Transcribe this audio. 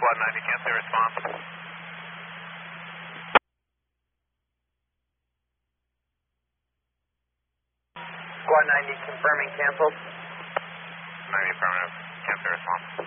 Squad 90, can't say response. Squad 90 confirming canceled. 90 affirmative, can't say response.